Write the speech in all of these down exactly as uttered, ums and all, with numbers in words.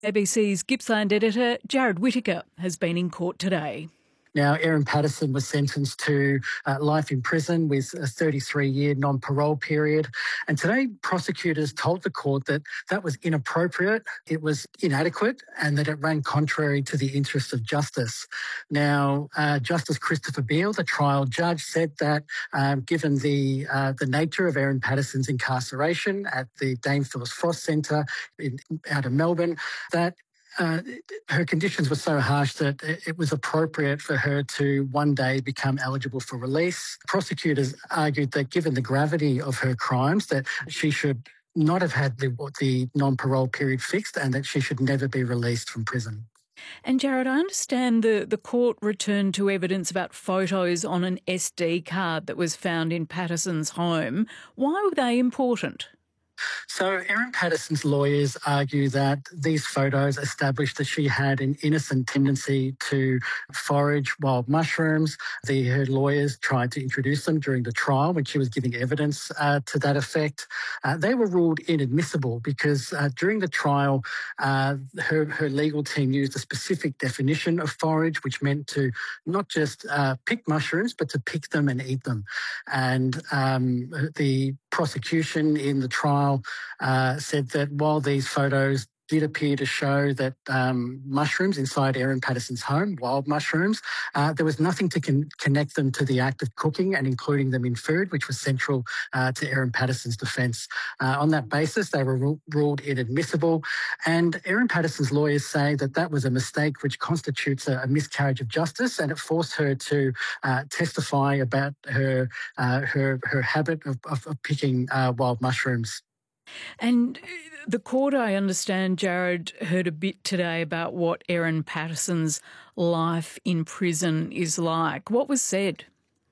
A B C's Gippsland editor Jared Whittaker has been in court today. Now, Erin Patterson was sentenced to uh, life in prison with a thirty-three year non-parole period. And today, prosecutors told the court that that was inappropriate, it was inadequate, and that it ran contrary to the interest of justice. Now, uh, Justice Christopher Beale, the trial judge, said that um, given the uh, the nature of Erin Patterson's incarceration at the Dame Phyllis Frost Centre in, out of Melbourne, that Uh, her conditions were so harsh that it was appropriate for her to one day become eligible for release. Prosecutors argued that given the gravity of her crimes, that she should not have had the, the non-parole period fixed and that she should never be released from prison. And Jared, I understand the, the court returned to evidence about photos on an S D card that was found in Patterson's home. Why were they important? So Erin Patterson's lawyers argue that these photos establish that she had an innocent tendency to forage wild mushrooms. The, her lawyers tried to introduce them during the trial when she was giving evidence uh, to that effect. Uh, they were ruled inadmissible because uh, during the trial, uh, her, her legal team used a specific definition of forage, which meant to not just uh, pick mushrooms, but to pick them and eat them. And um, the prosecution in the trial Uh, said that while these photos did appear to show that um, mushrooms inside Erin Patterson's home, wild mushrooms, uh, there was nothing to con- connect them to the act of cooking and including them in food, which was central uh, to Erin Patterson's defence. Uh, on that basis, they were ru- ruled inadmissible. And Erin Patterson's lawyers say that that was a mistake which constitutes a, a miscarriage of justice, and it forced her to uh, testify about her uh, her her habit of, of, of picking uh, wild mushrooms. And the court, I understand, Jared, heard a bit today about what Erin Patterson's life in prison is like. What was said?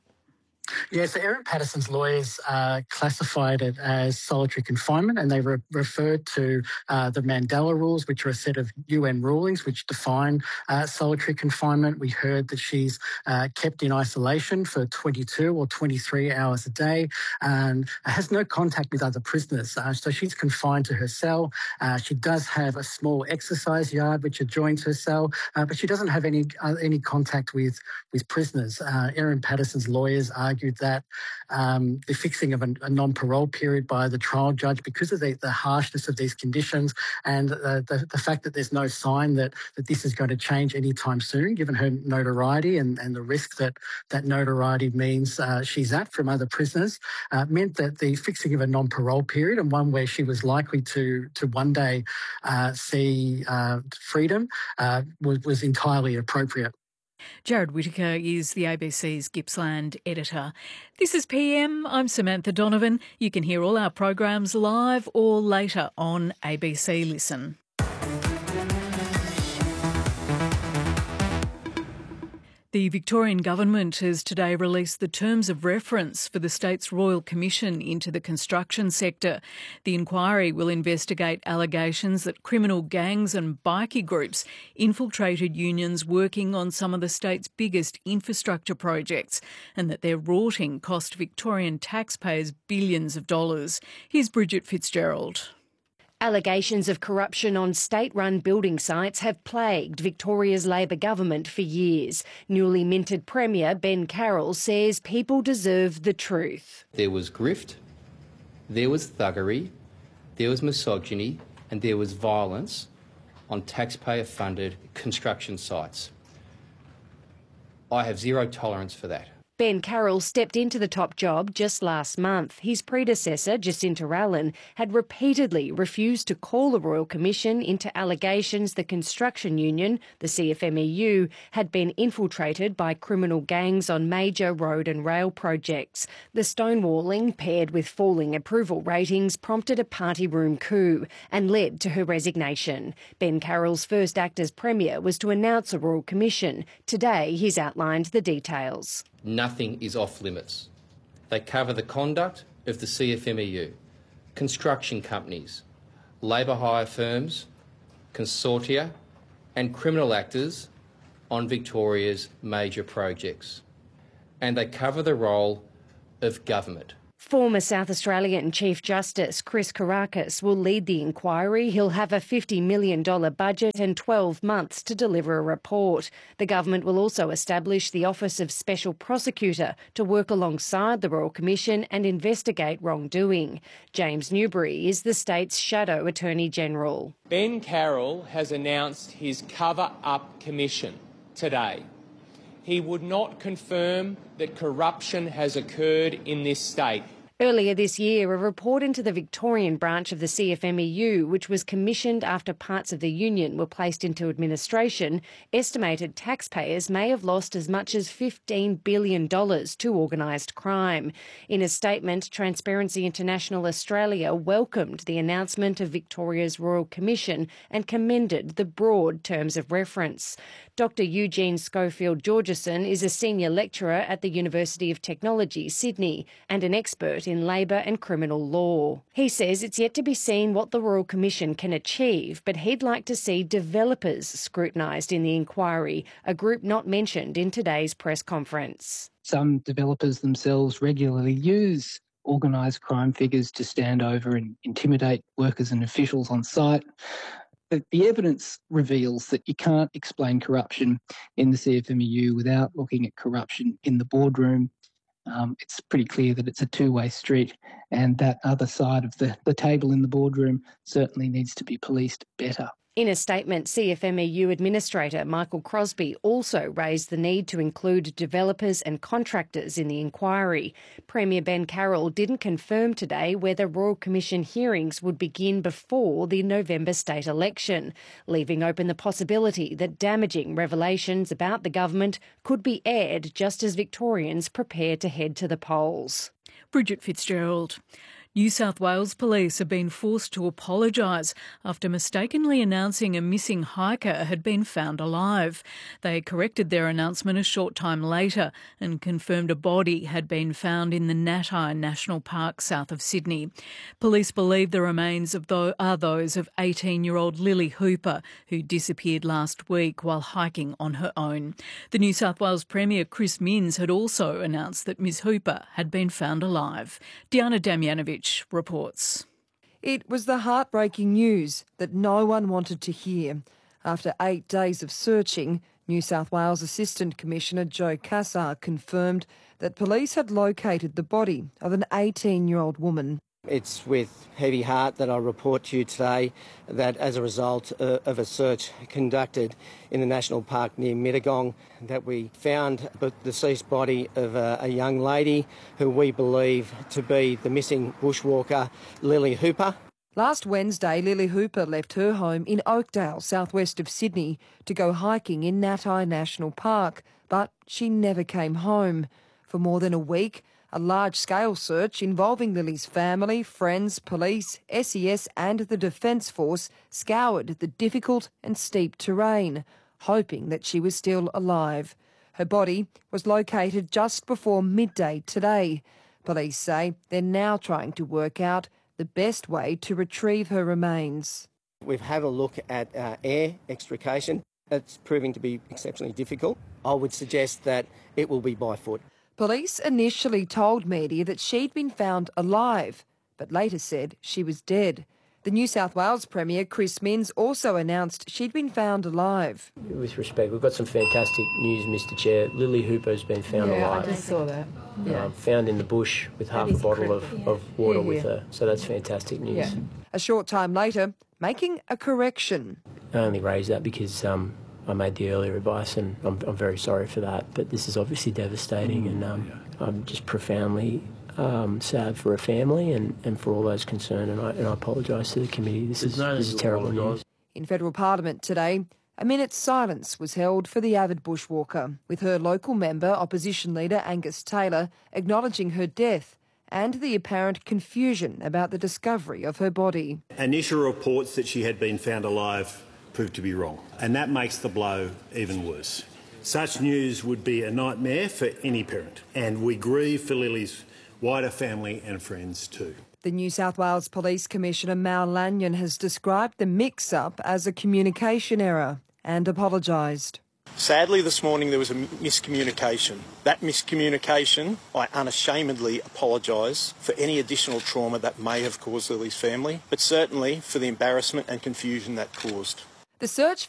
Yeah, so Erin Patterson's lawyers uh, classified it as solitary confinement, and they re- referred to uh, the Mandela rules, which are a set of U N rulings which define uh, solitary confinement. We heard that she's uh, kept in isolation for twenty-two or twenty-three hours a day and has no contact with other prisoners. Uh, so she's confined to her cell. Uh, she does have a small exercise yard which adjoins her cell, uh, but she doesn't have any uh, any contact with, with prisoners. Uh, Erin Patterson's lawyers argued that um, the fixing of a, a non-parole period by the trial judge, because of the, the harshness of these conditions and uh, the, the fact that there's no sign that, that this is going to change anytime soon, given her notoriety and, and the risk that that notoriety means uh, she's at from other prisoners, uh, meant that the fixing of a non-parole period, and one where she was likely to, to one day uh, see uh, freedom, uh, was, was entirely appropriate. Jared Whittaker is the A B C's Gippsland editor. This is P M. I'm Samantha Donovan. You can hear all our programs live or later on A B C Listen. The Victorian Government has today released the terms of reference for the state's Royal Commission into the construction sector. The inquiry will investigate allegations that criminal gangs and bikie groups infiltrated unions working on some of the state's biggest infrastructure projects, and that their rorting cost Victorian taxpayers billions of dollars. Here's Bridget Fitzgerald. Allegations of corruption on state-run building sites have plagued Victoria's Labor government for years. Newly minted Premier Ben Carroll says people deserve the truth. There was grift, there was thuggery, there was misogyny, and there was violence on taxpayer-funded construction sites. I have zero tolerance for that. Ben Carroll stepped into the top job just last month. His predecessor, Jacinta Allen, had repeatedly refused to call the Royal Commission into allegations the construction union, the C F M E U, had been infiltrated by criminal gangs on major road and rail projects. The stonewalling, paired with falling approval ratings, prompted a party room coup and led to her resignation. Ben Carroll's first act as Premier was to announce a Royal Commission. Today, he's outlined the details. Nothing is off limits. They cover the conduct of the C F M E U, construction companies, labour hire firms, consortia and criminal actors on Victoria's major projects. And they cover the role of government. Former South Australian Chief Justice Chris Kourakis will lead the inquiry. He'll have a fifty million dollars budget and twelve months to deliver a report. The government will also establish the Office of Special Prosecutor to work alongside the Royal Commission and investigate wrongdoing. James Newbury is the state's shadow Attorney General. Ben Carroll has announced his cover-up commission today. He would not confirm that corruption has occurred in this state. Earlier this year, a report into the Victorian branch of the C F M E U, which was commissioned after parts of the union were placed into administration, estimated taxpayers may have lost as much as fifteen billion dollars to organised crime. In a statement, Transparency International Australia welcomed the announcement of Victoria's Royal Commission and commended the broad terms of reference. Doctor Eugene Schofield-Georgeson is a senior lecturer at the University of Technology, Sydney, and an expert in labour and criminal law. He says it's yet to be seen what the Royal Commission can achieve, but he'd like to see developers scrutinised in the inquiry, a group not mentioned in today's press conference. Some developers themselves regularly use organised crime figures to stand over and intimidate workers and officials on site. But the evidence reveals that you can't explain corruption in the C F M E U without looking at corruption in the boardroom. Um, it's pretty clear that it's a two-way street, and that other side of the, the table in the boardroom certainly needs to be policed better. In a statement, C F M E U Administrator Michael Crosby also raised the need to include developers and contractors in the inquiry. Premier Ben Carroll didn't confirm today whether Royal Commission hearings would begin before the November state election, leaving open the possibility that damaging revelations about the government could be aired just as Victorians prepare to head to the polls. Bridget Fitzgerald. New South Wales Police have been forced to apologise after mistakenly announcing a missing hiker had been found alive. They corrected their announcement a short time later and confirmed a body had been found in the Nati National Park south of Sydney. Police believe the remains of those are those of eighteen-year-old Lily Hooper, who disappeared last week while hiking on her own. The New South Wales Premier Chris Minns had also announced that Miss Hooper had been found alive. Diana Damjanovic reports. It was the heartbreaking news that no one wanted to hear. After eight days of searching, New South Wales Assistant Commissioner Joe Cassar confirmed that police had located the body of an eighteen-year-old woman. It's with heavy heart that I report to you today that as a result uh, of a search conducted in the National Park near Mittagong, that we found the deceased body of a, a young lady who we believe to be the missing bushwalker, Lily Hooper. Last Wednesday, Lily Hooper left her home in Oakdale, southwest of Sydney, to go hiking in Nati National Park, but she never came home. For more than a week, a large-scale search involving Lily's family, friends, police, S E S and the Defence Force scoured the difficult and steep terrain, hoping that she was still alive. Her body was located just before midday today. Police say they're now trying to work out the best way to retrieve her remains. We've had a look at uh, air extrication. It's proving to be exceptionally difficult. I would suggest that it will be by foot. Police initially told media that she'd been found alive, but later said she was dead. The New South Wales Premier, Chris Minns, also announced she'd been found alive. With respect, we've got some fantastic news, Mister Chair. Lily Hooper has been found yeah, alive. I just saw that. Yeah. Uh, found in the bush with half a bottle of, yeah. of water yeah, yeah. with her. So that's fantastic news. Yeah. A short time later, making a correction. I only raised that because um, I made the earlier advice, and I'm, I'm very sorry for that. But this is obviously devastating, and um, I'm just profoundly um, sad for her family and, and for all those concerned, and I, and I apologise to the committee. This is, this is terrible news. In federal parliament today, a minute's silence was held for the avid bushwalker, with her local member, opposition leader Angus Taylor, acknowledging her death and the apparent confusion about the discovery of her body. Initial reports that she had been found alive proved to be wrong, and that makes the blow even worse. Such news would be a nightmare for any parent, and we grieve for Lily's wider family and friends too. The New South Wales Police Commissioner Mal Lanyon has described the mix-up as a communication error and apologised. Sadly, this morning there was a miscommunication. That miscommunication, I unashamedly apologise for any additional trauma that may have caused Lily's family, but certainly for the embarrassment and confusion that caused. The search